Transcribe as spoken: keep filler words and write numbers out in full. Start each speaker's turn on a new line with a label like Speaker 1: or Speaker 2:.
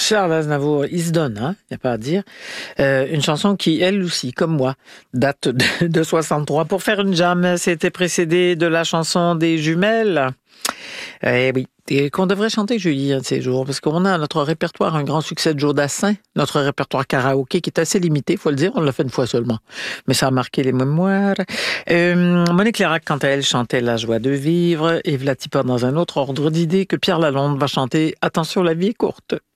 Speaker 1: Charles Aznavour, il se donne, hein, il n'y a pas à dire. Euh, une chanson qui, elle aussi, comme moi, date de, de soixante-trois. Pour faire une jam, c'était précédé de la chanson des jumelles. Eh oui, et qu'on devrait chanter, Julie, un de ces jours, parce qu'on a à notre répertoire un grand succès de Joe Dassin, notre répertoire karaoké qui est assez limité, faut le dire, on l'a fait une fois seulement, mais ça a marqué les mémoires. Euh, Monique Lérac, quant à elle, chantait La joie de vivre, et Vlatipa dans un autre ordre d'idée que Pierre Lalonde va chanter Attention, la vie est courte.